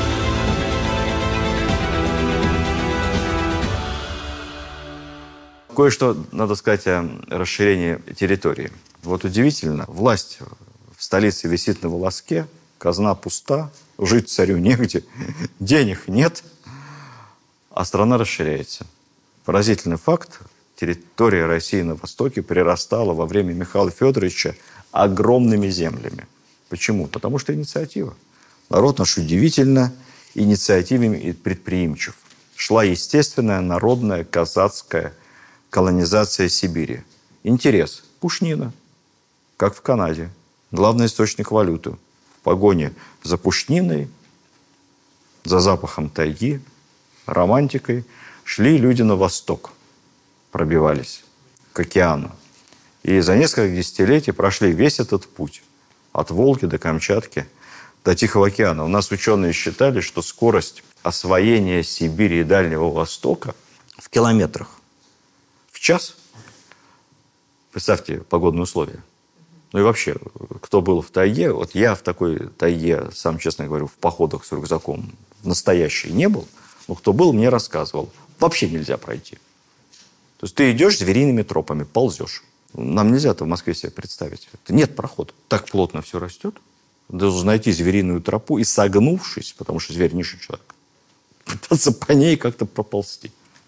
Speaker 1: Кое-что надо сказать о расширении территории. Вот удивительно, власть в столице висит на волоске, казна пуста, жить царю негде, денег нет, а страна расширяется. Поразительный факт. Территория России на востоке прирастала во время Михаила Федоровича огромными землями. Почему? Потому что инициатива. Народ наш удивительно инициативен и предприимчив. Шла естественная народная казацкая колонизация Сибири. Интерес. Пушнина. Как в Канаде. Главный источник валюты. В погоне за пушниной, за запахом тайги, романтикой шли люди на восток. Пробивались к океану. И за несколько десятилетий прошли весь этот путь. От Волги до Камчатки, до Тихого океана. У нас ученые считали, что скорость освоения Сибири и Дальнего Востока в километрах в час. Представьте погодные условия. Ну и вообще, кто был в тайге, вот я в такой тайге, сам честно говорю, в походах с рюкзаком настоящий не был, но кто был, мне рассказывал. Вообще нельзя пройти. То есть ты идешь звериными тропами, ползешь. Нам нельзя это в Москве себе представить. Нет прохода. Так плотно все растет. Ты должен найти звериную тропу и, согнувшись, потому что зверь ниже человека, пытаться по ней как-то проползти.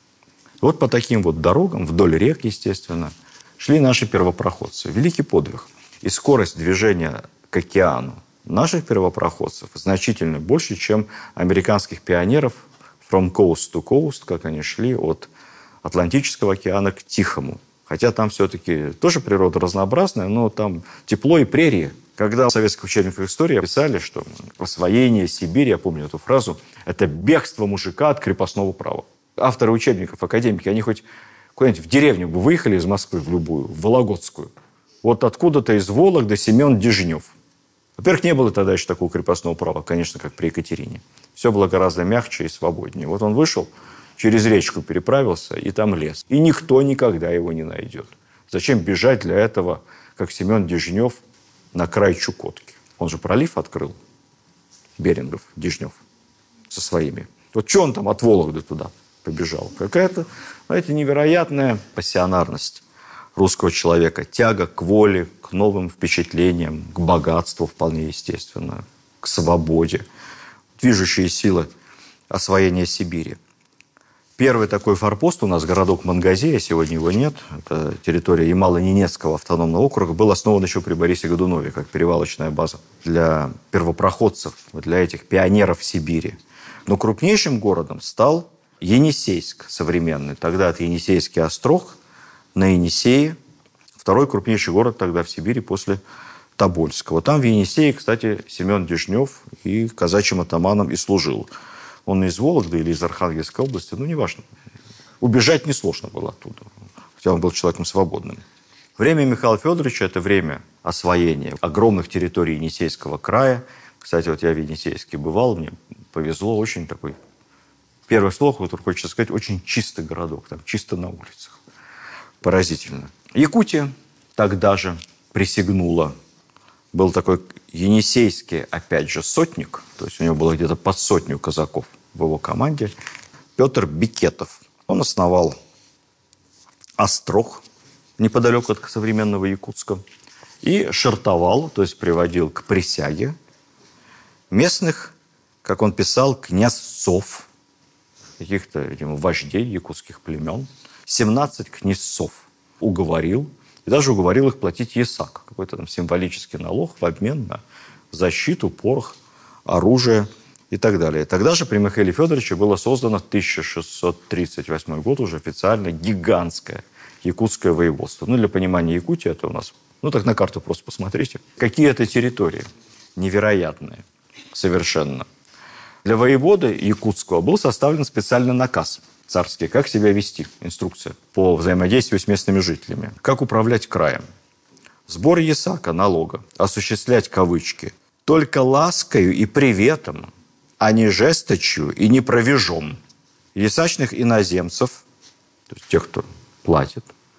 Speaker 1: Вот по таким вот дорогам, вдоль рек, естественно, шли наши первопроходцы. Великий подвиг. И скорость движения к океану наших первопроходцев значительно больше, чем американских пионеров from coast to coast, как они шли от Атлантического океана к Тихому. Хотя там все-таки тоже природа разнообразная, но там тепло и прерии. Когда в советских учебниках истории писали, что освоение Сибири, я помню эту фразу, это бегство мужика от крепостного права. Авторы учебников, академики, они хоть куда-нибудь в деревню бы выехали из Москвы в любую, в Вологодскую. Вот откуда-то из Вологды Семен Дежнев. Во-первых, не было тогда еще такого крепостного права, конечно, как при Екатерине. Все было гораздо мягче и свободнее. Вот он вышел, через речку переправился, и там лес. И никто никогда его не найдет. Зачем бежать для этого, как Семен Дежнев, на край Чукотки? Он же пролив открыл, Берингов, Дежнев, со своими. Вот что он там от Вологды туда побежал? Какая-то, знаете, невероятная пассионарность русского человека. Тяга к воле, к новым впечатлениям, к богатству вполне естественно, к свободе. Движущие силы освоения Сибири. Первый такой форпост у нас, городок Мангазея, сегодня его нет, это территория Ямало-Ненецкого автономного округа, был основан еще при Борисе Годунове, как перевалочная база для первопроходцев, для этих пионеров Сибири. Но крупнейшим городом стал Енисейск современный. Тогда это Енисейский острог на Енисее, второй крупнейший город тогда в Сибири после Тобольского. Там в Енисее, кстати, Семен Дежнев и казачьим атаманом и служил. Он из Вологды или из Архангельской области, ну, неважно. Убежать несложно было оттуда, хотя он был человеком свободным. Время Михаила Федоровича – это время освоения огромных территорий Енисейского края. Кстати, вот я в Енисейске бывал, мне повезло, очень такой, первое слово, которое хочется сказать, очень чистый городок, там чисто на улицах. Поразительно. Якутия тогда же присягнула. Был такой енисейский, опять же, сотник, то есть у него было где-то под сотню казаков в его команде, Петр Бекетов. Он основал острог неподалеку от современного Якутска и шартовал, то есть приводил к присяге местных, как он писал, князцов, каких-то, видимо, вождей якутских племен, 17 князцов уговорил, и даже уговорил их платить ясак, какой-то там символический налог в обмен на защиту, порох, оружие и так далее. Тогда же при Михаиле Федоровиче было создано в 1638 год уже официально гигантское якутское воеводство. Ну, для понимания Якутии это у нас... Ну, так на карту просто посмотрите. Какие это территории невероятные совершенно. Для воеводы якутского был составлен специальный наказ царский, как себя вести, инструкция по взаимодействию с местными жителями, как управлять краем. Сбор ясака, налога, осуществлять кавычки, только ласкою и приветом, а не жесточью и не провежом. Ясачных иноземцев, то есть тех, кто платит,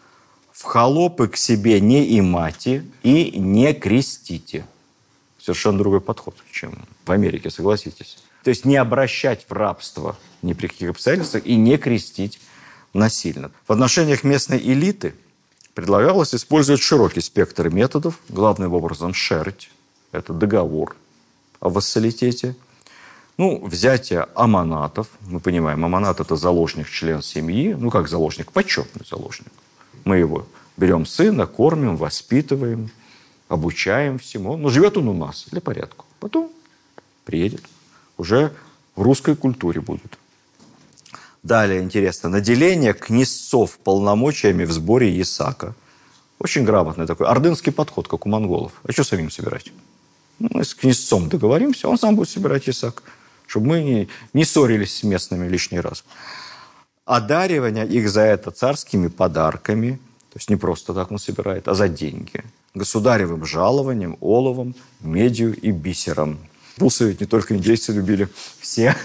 Speaker 1: В холопы к себе не имайте и не крестите. Совершенно другой подход, чем в Америке, согласитесь. То есть не обращать в рабство ни при каких обстоятельствах и не крестить насильно. В отношениях местной элиты предлагалось использовать широкий спектр методов, главным образом шерить, это договор о вассалитете, взятие аманатов. Мы понимаем, аманат – это заложник, член семьи. Как заложник? Почетный заложник. Мы его берем сына, кормим, воспитываем, обучаем всему. Живет он у нас для порядка. Потом приедет. Уже в русской культуре будет. Далее, интересно, наделение князцов полномочиями в сборе ясака. Очень грамотный такой ордынский подход, как у монголов. А что самим собирать? Мы с князцом договоримся, он сам будет собирать ясак, чтобы мы не ссорились с местными лишний раз. Одаривание их за это царскими подарками, то есть не просто так он собирает, а за деньги. Государевым жалованием, оловом, медью и бисером. Бусы ведь не только индейцы любили, все.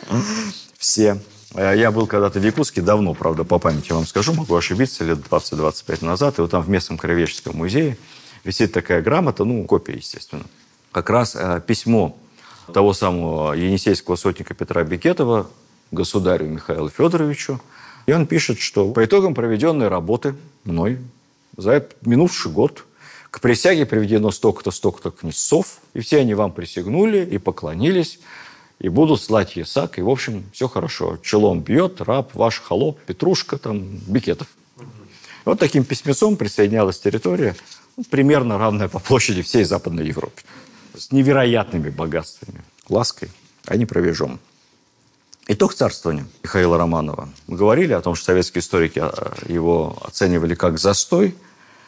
Speaker 1: Я был когда-то в Якутске, давно, правда, по памяти вам скажу, могу ошибиться, лет 20-25 назад, и вот там в местном краеведческом музее висит такая грамота, копия, естественно. Как раз письмо того самого енисейского сотника Петра Бекетова государю Михаилу Федоровичу. И он пишет, что по итогам проведенной работы мной за этот минувший год к присяге приведено столько-то князцов, и все они вам присягнули и поклонились, и будут слать ясак, и, в общем, все хорошо. Челом бьет раб, ваш холоп, Петрушка, Бекетов. Вот таким письмецом присоединялась территория, примерно равная по площади всей Западной Европе. С невероятными богатствами, лаской, а не провежом. Итог царствования Михаила Романова. Мы говорили о том, что советские историки его оценивали как застой.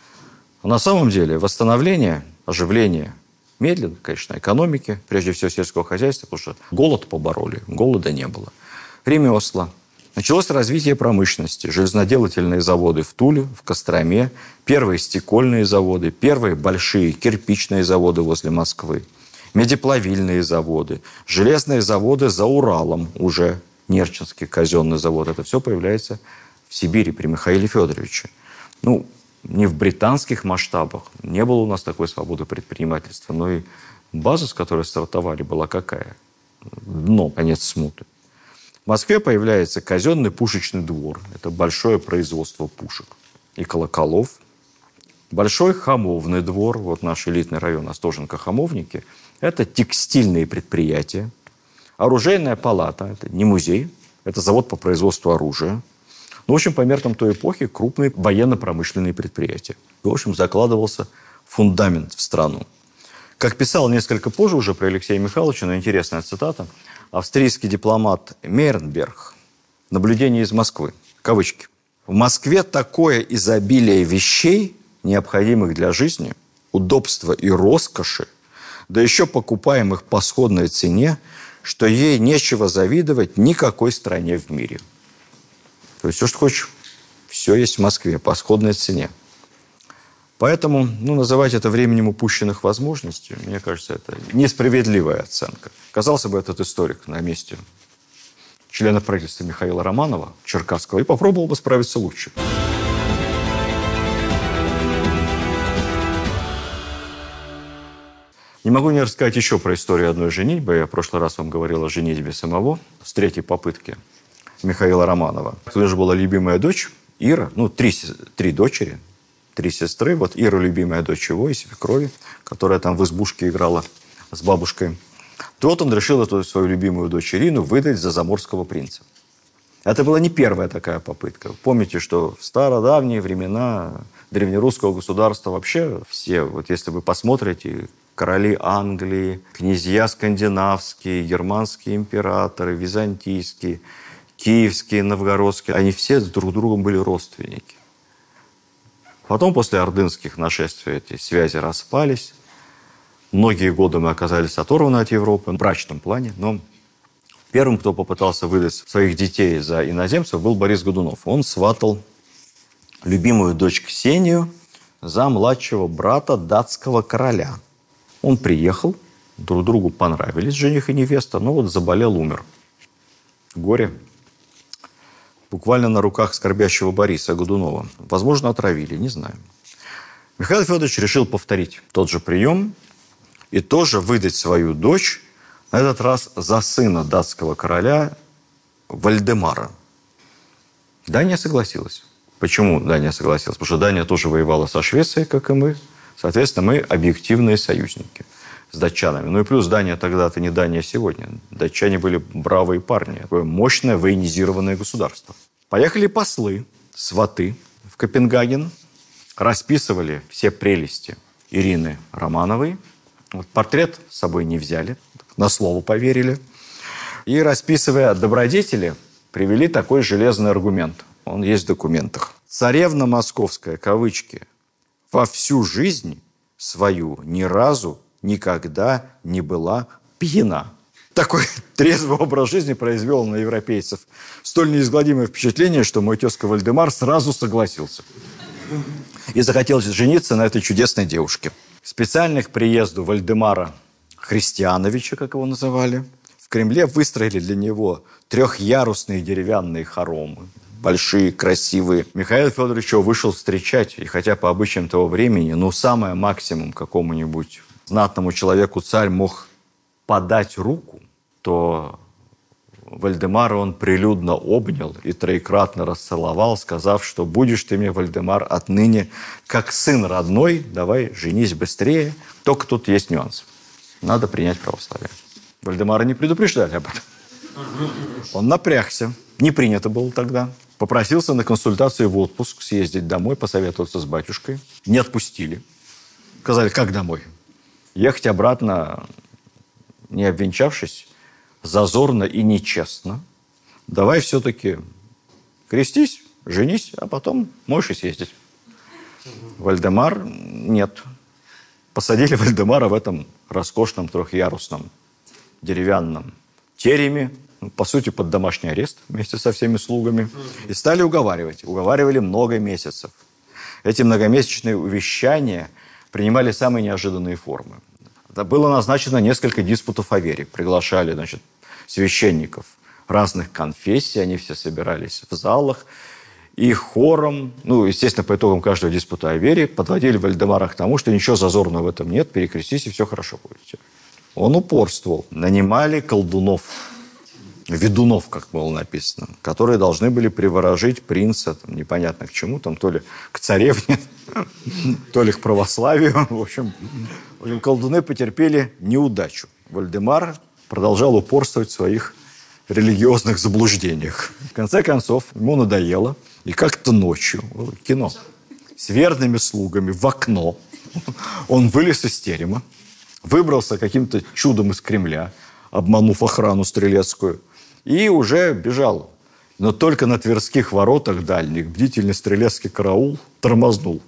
Speaker 1: А на самом деле восстановление, оживление медленно, конечно, экономики, прежде всего сельского хозяйства, потому что голод побороли, голода не было. Ремесла. Началось развитие промышленности, железноделательные заводы в Туле, в Костроме, первые стекольные заводы, первые большие кирпичные заводы возле Москвы, медиплавильные заводы, железные заводы за Уралом, уже Нерчинский казенный завод. Это все появляется в Сибири при Михаиле Федоровиче. Не в британских масштабах, не было у нас такой свободы предпринимательства, но и база, с которой стартовали, была какая? Дно, конец смуты. В Москве появляется казенный пушечный двор. Это большое производство пушек и колоколов. Большой хамовный двор. Вот наш элитный район Остоженко-Хамовники. Это текстильные предприятия. Оружейная палата. Это не музей. Это завод по производству оружия. В общем, по меркам той эпохи крупные военно-промышленные предприятия. В общем, закладывался фундамент в страну. Как писал несколько позже уже про Алексея Михайловича, но интересная цитата, австрийский дипломат Мейренберг, наблюдение из Москвы, кавычки. В Москве такое изобилие вещей, необходимых для жизни, удобства и роскоши, да еще покупаемых по сходной цене, что ей нечего завидовать никакой стране в мире. То есть все, что хочешь, все есть в Москве по сходной цене. Поэтому, называть это временем упущенных возможностей, мне кажется, это несправедливая оценка. Казался бы этот историк на месте члена правительства Михаила Романова, Черкасского, и попробовал бы справиться лучше. Не могу не рассказать еще про историю одной женитьбы. Я в прошлый раз вам говорил о женитьбе самого с третьей попытки Михаила Романова. У него же была любимая дочь Ира, три дочери, 3 сестры. Вот Ира, любимая дочь его, и свекрови, которая там в избушке играла с бабушкой. То вот он решил эту свою любимую дочь Ирину выдать за заморского принца. Это была не первая такая попытка. Помните, что в стародавние времена древнерусского государства вообще все, вот если вы посмотрите, короли Англии, князья скандинавские, германские императоры, византийские, киевские, новгородские, они все друг с другом были родственники. Потом, после ордынских нашествий, эти связи распались. Многие годы мы оказались оторваны от Европы в брачном плане. Но первым, кто попытался выдать своих детей за иноземцев, был Борис Годунов. Он сватал любимую дочь Ксению за младшего брата датского короля. Он приехал, друг другу понравились жених и невеста, но вот заболел, умер. Горе. буквально на руках скорбящего Бориса Годунова. Возможно, отравили, не знаю. Михаил Федорович решил повторить тот же прием и тоже выдать свою дочь, на этот раз за сына датского короля Вальдемара. Дания согласилась. Почему Дания согласилась? Потому что Дания тоже воевала со Швецией, как и мы. Соответственно, мы объективные союзники с датчанами. Ну и плюс Дания тогда-то не Дания сегодня. Датчане были бравые парни. Такое мощное военизированное государство. Поехали послы, сваты в Копенгаген. Расписывали все прелести Ирины Романовой. Вот портрет с собой не взяли, на слово поверили. И, расписывая добродетели, привели такой железный аргумент. Он есть в документах. Царевна московская, кавычки, во всю жизнь свою ни разу никогда не была пьяна. Такой трезвый образ жизни произвел на европейцев столь неизгладимое впечатление, что мой тезка Вальдемар сразу согласился. И захотелось жениться на этой чудесной девушке. Специально к приезду Вальдемара Христиановича, как его называли, в Кремле выстроили для него трехъярусные деревянные хоромы. Большие, красивые. Михаил Федорович его вышел встречать. И хотя по обычаям того времени, самое максимум какому-нибудь знатному человеку царь мог подать руку, то Вальдемара он прилюдно обнял и троекратно расцеловал, сказав, что будешь ты мне, Вальдемар, отныне как сын родной, давай женись быстрее. Только тут есть нюанс. Надо принять православие. Вальдемара не предупреждали об этом. Он напрягся. Не принято было тогда. Попросился на консультацию в отпуск, съездить домой, посоветоваться с батюшкой. Не отпустили. Сказали, как домой? Ехать обратно, не обвенчавшись, зазорно и нечестно. Давай все-таки крестись, женись, а потом можешь и съездить. Вальдемар нет. Посадили Вальдемара в этом роскошном трехъярусном деревянном тереме, по сути, под домашний арест вместе со всеми слугами. И стали уговаривать. Уговаривали много месяцев. Эти многомесячные увещания принимали самые неожиданные формы. Было назначено несколько диспутов о вере. Приглашали, священников разных конфессий. Они все собирались в залах. И хором, естественно, по итогам каждого диспута о вере, подводили Вальдемара к тому, что ничего зазорного в этом нет, перекрестись, и все хорошо будет. Он упорствовал. Нанимали колдунов, ведунов, как было написано, которые должны были приворожить принца, непонятно к чему, то ли к царевне, то ли к православию. В общем, колдуны потерпели неудачу. Вальдемар продолжал упорствовать в своих религиозных заблуждениях. В конце концов, ему надоело. И как-то ночью, кино, с верными слугами в окно он вылез из терема, выбрался каким-то чудом из Кремля, обманув охрану стрелецкую, и уже бежал. Но только на Тверских воротах дальних бдительный стрелецкий караул тормознул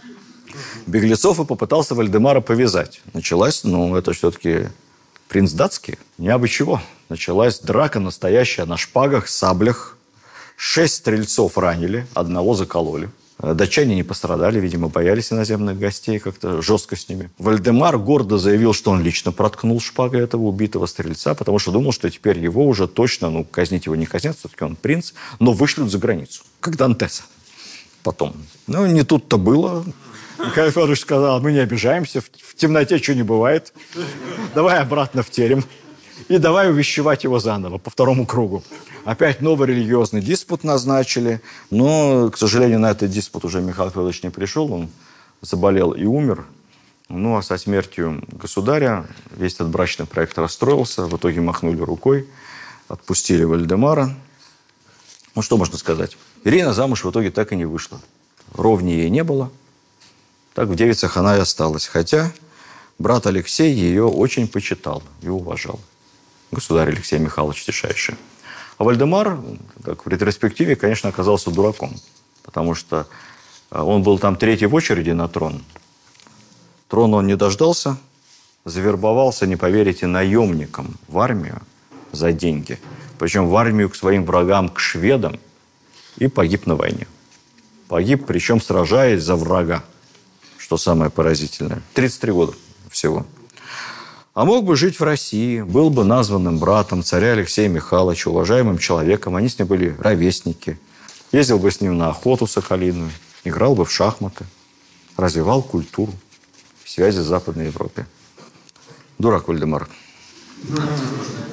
Speaker 1: беглецов и попытался Вальдемара повязать. Началась, это все-таки принц датский, не абы чего. Началась драка настоящая на шпагах, саблях. 6 стрельцов ранили, 1 закололи. Датчане не пострадали, видимо, боялись иноземных гостей, как-то жестко с ними. Вальдемар гордо заявил, что он лично проткнул шпагой этого убитого стрельца, потому что думал, что теперь его уже точно, казнить его не казнят, все-таки он принц, но вышлют за границу, как Дантеса потом. Не тут-то было. Михаил Федорович сказал, мы не обижаемся, в темноте что не бывает. Давай обратно в терем. И давай увещевать его заново, по 2 кругу. Опять новый религиозный диспут назначили. Но, к сожалению, на этот диспут уже Михаил Федорович не пришел. Он заболел и умер. А со смертью государя весь этот брачный проект расстроился. В итоге махнули рукой, отпустили Вальдемара. Что можно сказать? Ирина замуж в итоге так и не вышла. Ровни ей не было. Так в девицах она и осталась. Хотя брат Алексей ее очень почитал и уважал. Государь Алексей Михайлович Тишайший. А Вальдемар, так, в ретроспективе, конечно, оказался дураком. Потому что он был там 3-й в очереди на трон. Трона он не дождался. Завербовался, не поверите, наемником в армию за деньги. Причем в армию к своим врагам, к шведам. И погиб на войне. Погиб, причем сражаясь за врага. Что самое поразительное. 33 года всего. А мог бы жить в России, был бы названным братом царя Алексея Михайловича, уважаемым человеком. Они с ним были ровесники. Ездил бы с ним на охоту соколиную, играл бы в шахматы, развивал культуру, связи с Западной Европой. Дурак, Вальдемар.